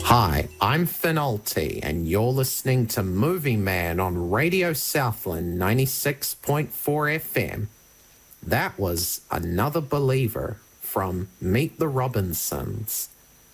Hi, I'm Finalti, and you're listening to Movie Man on Radio Southland 96.4 FM. That was Another Believer from Meet the Robinsons.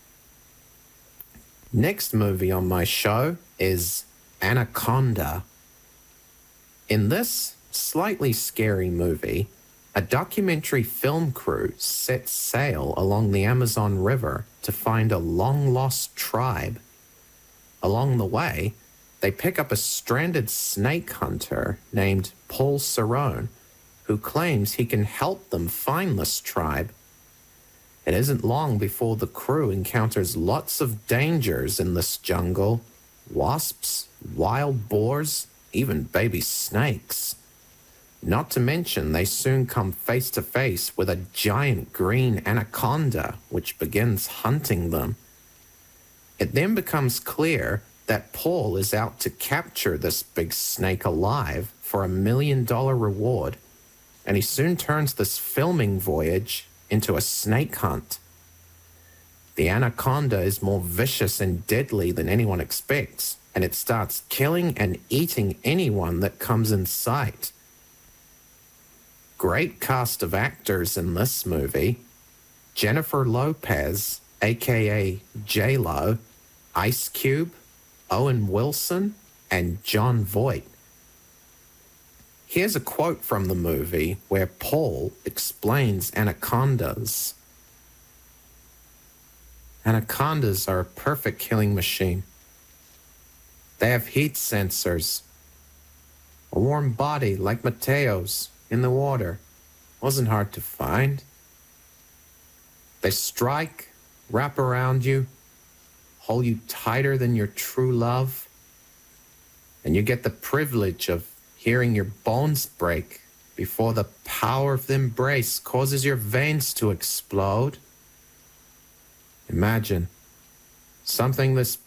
Next movie on my show is Anaconda. In this slightly scary movie, a documentary film crew sets sail along the Amazon River to find a long-lost tribe. Along the way, they pick up a stranded snake hunter named Paul Cerrone, who claims he can help them find this tribe. It isn't long before the crew encounters lots of dangers in this jungle: wasps, wild boars, even baby snakes. Not to mention, they soon come face to face with a giant green anaconda, which begins hunting them. It then becomes clear that Paul is out to capture this big snake alive for $1 million reward, and he soon turns this filming voyage into a snake hunt. The anaconda is more vicious and deadly than anyone expects, and it starts killing and eating anyone that comes in sight. Great cast of actors in this movie: Jennifer Lopez, aka J-Lo, Ice Cube, Owen Wilson, and Jon Voight. Here's a quote from the movie where Paul explains anacondas. Anacondas are a perfect killing machine. They have heat sensors. A warm body like Mateo's in the water wasn't hard to find. They strike, wrap around you, hold you tighter than your true love, and you get the privilege of hearing your bones break before the power of the embrace causes your veins to explode. Imagine something this